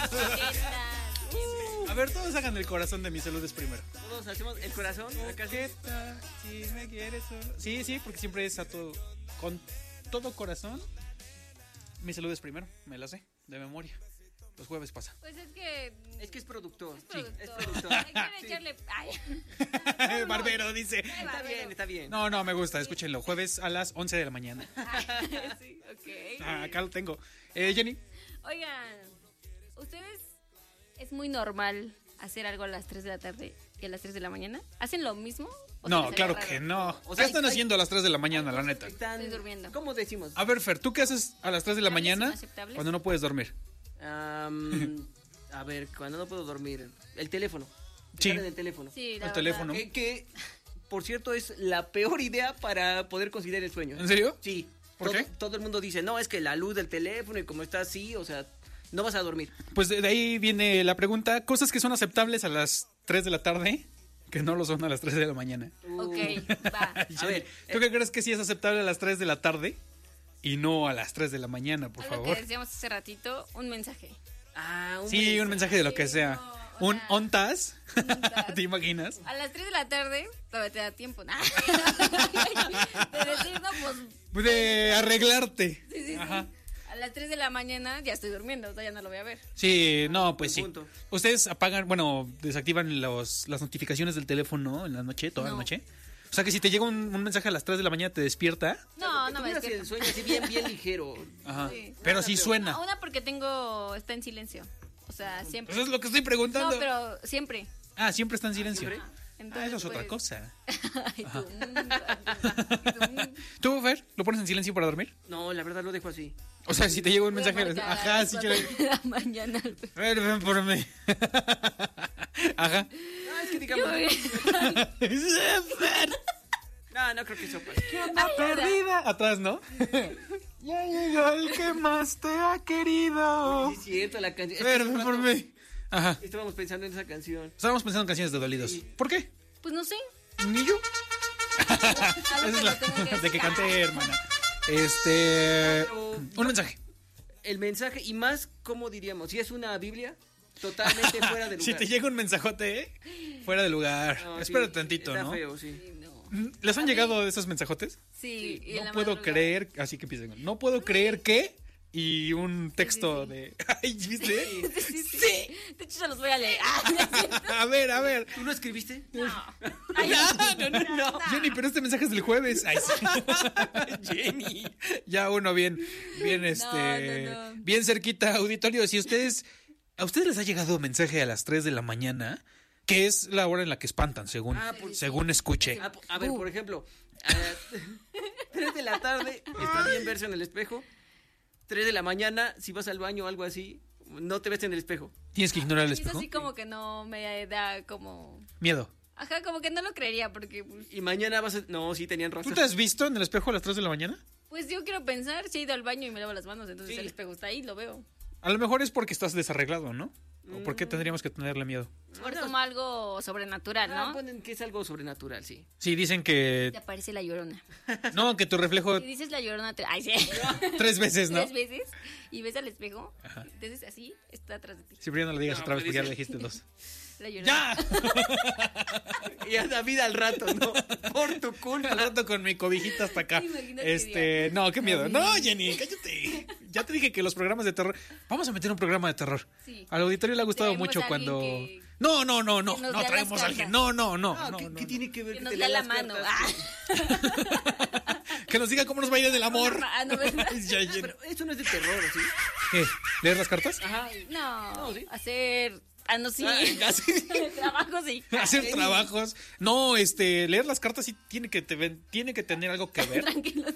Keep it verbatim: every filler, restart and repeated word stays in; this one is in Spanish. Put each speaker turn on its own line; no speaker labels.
A ver, todos hagan el corazón de Mi Salud es Primero.
Todos hacemos el corazón.
Coqueta, si me quieres solo. Sí, sí, porque siempre es a todo, con todo corazón. Mi Salud es Primero, me la sé, de memoria. Los jueves pasa.
Pues es que...
Es que es productor.
Es productor.
Sí, es productor.
Hay que
Sí.
echarle... Ay.
Barbero dice.
Está bien, está bien.
No, no, me gusta, escúchenlo. Jueves a las once de la mañana.
Sí, ok.
Ah, acá lo tengo. Eh, Jenny.
Oigan, ¿ustedes es muy normal hacer algo a las tres de la tarde y a las tres de la mañana? ¿Hacen lo mismo? ¿O se
No,
les hace
claro
raro?
que no.
O
¿Qué
sea,
están
hay-
haciendo a las tres de la mañana, la neta?
Están,
Estoy durmiendo.
¿Cómo decimos?
A ver, Fer, ¿tú qué haces a las tres de la
¿Aceptables,
mañana
inaceptables?
cuando no puedes dormir?
Am, a ver, cuando no puedo dormir. El teléfono.
Sí.
Estar en el teléfono.
Sí, la
El
verdad.
teléfono.
Que, que, por cierto, es la peor idea para poder conciliar el sueño.
¿En serio?
Sí.
¿Por
todo,
qué?
Todo el mundo dice, no, es que la luz del teléfono y como está así, o sea, no vas a dormir.
Pues de de ahí viene la pregunta. Cosas que son aceptables a las tres de la tarde, que no lo son a las tres de la mañana.
Ok, va.
A ver,
¿Tú qué crees que sí es aceptable a las tres de la tarde y no a las tres de la mañana, por
Algo
favor?
que decíamos hace ratito, un mensaje.
Ah, un
Sí, un mensaje de lo que sea.
no, o
Un
sea,
ontas.
ontas.
¿Te imaginas?
A las tres de la tarde todavía te da tiempo. Nah. De decir, no, pues...
De arreglarte.
Sí, sí, sí.
Ajá.
A las tres de la mañana ya estoy durmiendo, o sea, ya no lo voy a ver.
Sí, no, pues
Buen
sí.
punto.
Ustedes apagan, bueno, desactivan los, las notificaciones del teléfono en la noche, toda
No.
la noche. O sea que si te llega un, un mensaje a las tres de la mañana, te despierta.
No,
Que
no me
tuvieras
despierto.
el sueño así bien, bien ligero.
Ajá.
Sí.
Pero sí suena.
No, una porque tengo, está en silencio. O sea, siempre.
Eso es lo que estoy preguntando.
No, pero siempre.
Ah, siempre está en silencio.
¿Siempre?
Ah,
Entonces,
eso es otra
pues-
cosa.
Ay, tú, mm,
¿Tú, Fer, lo pones en silencio para dormir?
No, la verdad lo dejo así.
O sea, si te llega un
voy a
mensaje,
marcar a
ajá,
las
sí,
cuatro
yo...
de la mañana.
A ver, ven por mí. Ajá.
No, es que digamos.
Fer,
No, no creo que eso pase.
perdida. Atrás, ¿no? Ya llegó el que más te ha querido.
Sí, es cierto, la canción.
Fer, ven por mí. Ajá.
Estábamos pensando en esa canción.
Estábamos pensando en canciones de dolidos.
Sí.
¿Por qué?
Pues no sé.
Ni yo.
Algo
Esa
que
es la
lo tengo que
de que
decir.
canté, hermana. Este.
Pero-
Un mensaje.
El mensaje, y más, ¿cómo diríamos? Si es una Biblia, totalmente fuera de lugar.
Si te llega un mensajote, ¿eh? Fuera de lugar.
No, sí,
Espera tantito,
está
¿no?
feo, sí.
Sí, no.
¿Les han llegado esos mensajotes?
Sí, y en
No
la
puedo
madrugada.
creer, así que empiezan. No puedo creer que. Y un texto
sí.
de. Ay, ¿viste?
Sí, sí, sí. De hecho, se los voy a leer. Ah, no es cierto.
A ver, a ver.
¿Tú lo escribiste?
No. Ay,
No, no, no, no. Jenny, pero este mensaje es del jueves. Ay, sí. Jenny. Ya uno bien, bien, este.
no, no.
Bien cerquita, auditorio. Si ustedes. ¿A ustedes les ha llegado mensaje a las tres de la mañana? Que es la hora en la que espantan, según,
Ah, pues-
según escuché.
Ah, a ver,
Uh.
por ejemplo, a tres de la tarde, está bien verse en el espejo. tres de la mañana, si vas al baño o algo así, no te ves en el espejo.
Tienes que ignorar el
Es
espejo.
así como que no me da como...
Miedo.
Ajá, como que no lo creería porque... Pues,
Y mañana vas a... No, sí, tenían
¿Tú
razón.
te has visto en el espejo a las tres de la mañana?
pues yo quiero pensar, si he ido al baño y me lavo las manos, entonces
Sí.
el espejo está ahí, lo veo.
A lo mejor es porque estás desarreglado, ¿no? ¿O por
Mm.
qué tendríamos que tenerle miedo?
Por
no.
como algo sobrenatural,
Ah,
¿no?
ponen que es algo sobrenatural, sí.
Sí, dicen que...
Te aparece la llorona.
No, que tu reflejo
Y dices la llorona, te... ay, sí.
tres veces, ¿no?
Tres veces y ves al espejo, entonces así está atrás de ti.
Siempre no lo digas
No,
otra vez
pero
porque ya
dice-
le dijiste dos.
La llorona.
¡Ya!
Y a David al rato, ¿no? Por tu culpa.
Al rato con mi cobijita hasta acá.
Imagínate,
Este,
diría,
no, qué miedo.
David.
No, Jenny, cállate. Ya te dije que los programas de terror. Vamos a meter un programa de terror.
Sí.
Al auditorio le ha gustado
Traemos
mucho
a alguien
cuando.
que-
No, no, no, no.
que nos
No
lea
traemos
las
a alguien.
cartas.
No, no, no.
Ah,
no,
¿qué,
no,
qué
no.
tiene que ver
Que
que
nos
te
lea
lea
la
las
mano.
cartas?
Ah.
Que nos diga cómo nos va a ir en el amor.
Ah, no, ¿verdad?
Ya, Jenny.
Pero eso no es de terror, ¿sí?
¿Qué? ¿Leer las cartas?
Ajá.
No,
No, ¿sí?
hacer... Ah, no, sí.
Ah, ya sí.
Trabajo, sí.
Hacer
Jenny.
trabajos. No, este, leer las cartas sí tiene que, te, tiene que tener algo que ver.
Tranquilo.